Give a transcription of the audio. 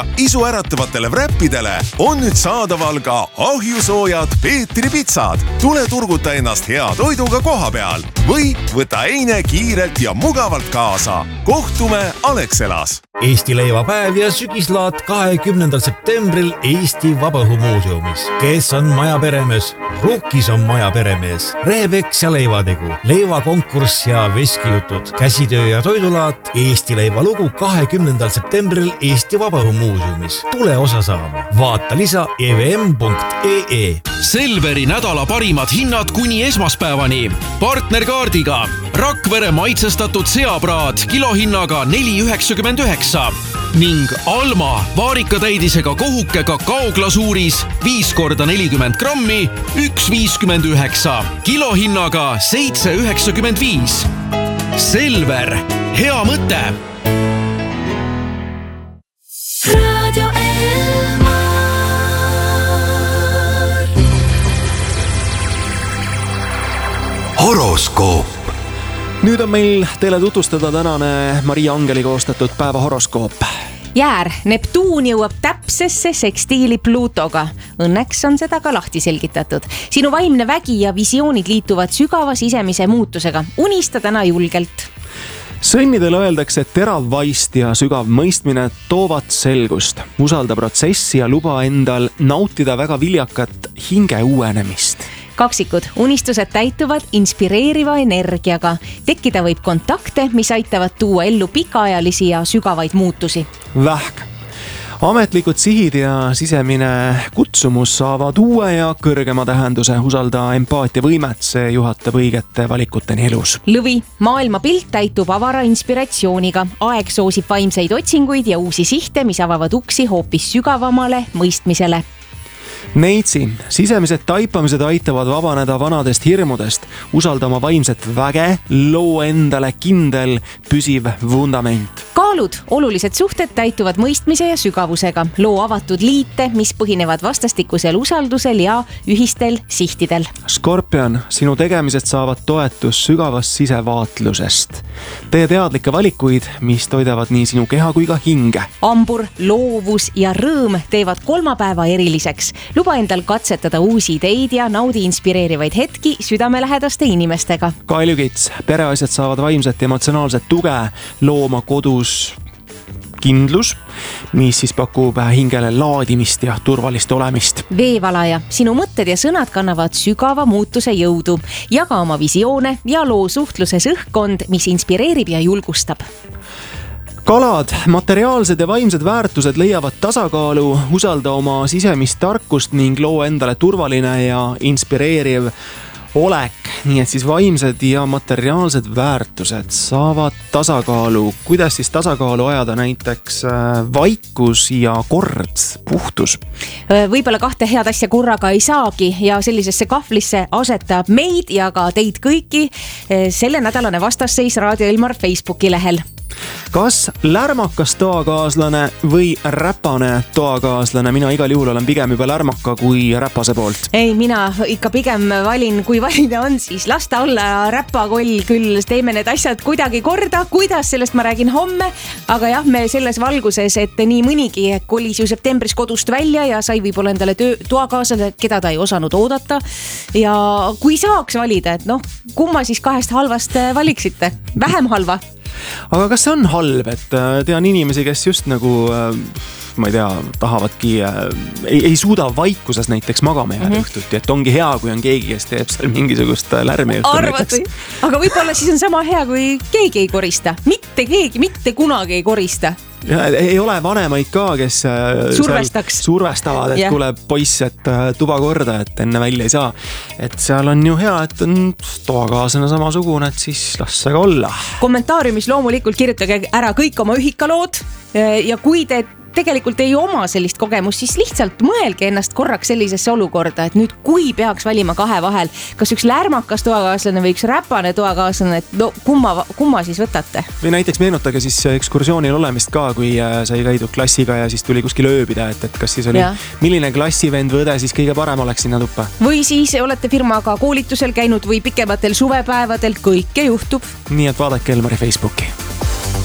Isu äratavatele wrappidele on nüüd saadaval ka ahjusoojad Peetri pitsad. Tule turguta ennast hea toiduga koha peal või võta eine kiirelt ja mugavalt kaasa. Kohtume Alexelas. Eesti leivapäev ja sügislaat 20. septembril Eesti Vabaõhumuuseumis. Kes on maja peremees? Rukkis on maja peremees. Rehepeks ja leivategu, leivakonkurss ja veskijutud, käsitöö ja toidulaat, Eesti leivalugu 20. septembril Eesti Vabaõhumuuseumis. Tule osa saama. Vaata lisa evm.ee. Selveri nädala parimad hinnad kuni esmaspäevani. Partnerkaardiga Rakvere maitsestatud seapraad kilohinnaga 4,99 ning Alma vaarikatäidisega kohuke kakaoglasuuris 5x40 grammi 1,59 kilohinnaga 7,95. Selver, hea mõte! Radio Elmar. Horoskoop. Nüüd on meil teile tutvustada tänane Maria Angeli koostatud päeva horoskoop. Jäär, Neptuun jõuab täpsesse sekstiili Pluutoga. Õnneks on seda ka lahti selgitatud. Sinu vaimne vägi ja visioonid liituvad sügava sisemise muutusega. Unista täna julgelt. Sõnnidel öeldakse, et terav vaist ja sügav mõistmine toovad selgust. Usalda protsessi ja luba endal nautida väga viljakat hinge uuenemist. Kaksikud, unistused täituvad inspireeriva energiaga. Tekkida võib kontakte, mis aitavad tuua ellu pikaajalisi ja sügavaid muutusi. Vähk. Ametlikud sihid ja sisemine kutsumus saavad uue ja kõrgema tähenduse. Usalda empaatia võimet, see juhatab õigete valikuteni elus. Lõvi, maailma pilt täitub avara inspiratsiooniga. Aeg soosib vaimseid otsinguid ja uusi sihte, mis avavad uksi hoopis sügavamale mõistmisele. Neitsi, sisemised taipamised aitavad vabaneda vanadest hirmudest. Usalda oma vaimset väge, loo endale kindel, püsiv vundament. Kaalud, olulised suhted täituvad mõistmise ja sügavusega. Loo avatud liite, mis põhinevad vastastikusel usaldusel ja ühistel sihtidel. Skorpion, sinu tegemised saavad toetus sügavast sisevaatlusest. Tee teadlikke valikuid, mis toidavad nii sinu keha kui ka hinge. Ambur, loovus ja rõõm teevad kolmapäeva eriliseks. Luba endal katsetada uusi ideid ja naudi inspireerivaid hetki südamelähedaste inimestega. Kaljukits, pereasjad saavad vaimset ja emotsionaalset tuge, looma kodus kindlus, mis siis pakub hingele laadimist ja turvalist olemist. Veevalaja, sinu mõtted ja sõnad kannavad sügava muutuse jõudu. Jaga oma visioone ja loo suhtluses õhkkond, mis inspireerib ja julgustab. Kalad, materiaalsed ja vaimsed väärtused leiavad tasakaalu, usalda oma sisemist tarkust ning loo endale turvaline ja inspireeriv olek. Nii et siis vaimsed ja materiaalsed väärtused saavad tasakaalu. Kuidas siis tasakaalu ajada? Näiteks vaikus ja kord, puhtus. Võib-olla kahte head asja korraga ei saagi ja sellisesse kahvlisse asetab meid ja ka teid kõiki selle nädalane vastasseis Radio Elmar Facebooki lehel. Kas lärmakas toakaaslane või räpane toakaaslane? Mina igal juhul olen pigem juba lärmaka kui räpase poolt. Ei, mina ikka pigem valin, kui valida on, siis lasta olla räpakoll, küll teeme need asjad kuidagi korda. Kuidas, sellest ma räägin homme, aga jah, me selles valguses, et nii mõnigi kolis ju septembris kodust välja ja sai võib-olla endale toakaaslane, keda ta ei osanud oodata. Ja kui saaks valida, et kumma siis kahest halvast valiksite? Vähem halva. Aga kas see on halb, et tean inimesi, kes just nagu, ma ei tea, tahavadki, ei suuda vaikuses näiteks magama jääda õhtuti, et ongi hea, kui on keegi, kes teeb seal mingisugust lärmi õhtul näiteks. Aga võib-olla siis on sama hea, kui keegi ei korista. Mitte keegi, mitte kunagi ei korista. Ja, ei ole vanemaid ka, kes survestavad, et kuule poiss, et tuba korda, et enne välja ei saa. Et seal on ju hea, et on toakaaslane samasugune, et siis las see ka olla. Kommentaariumis loomulikult kirjutage ära kõik oma ühikalood ja kui te tegelikult ei oma sellist kogemust, siis lihtsalt mõelge ennast korraks sellisesse olukorda, et nüüd kui peaks valima kahe vahel, kas üks lärmakas toakaaslane või üks räpane toakaaslane, et kumma siis võtate? Või näiteks meenutage siis ekskursioonil olemist ka, kui sai käidud klassiga ja siis tuli kuskil ööbida, et kas siis oli milline klassivend või õde siis kõige parem oleks sinna tuppa? Või siis olete firmaga koolitusel käinud või pikematel suvepäevadel, kõike juhtub. Nii et vaadake Elmari Facebooki.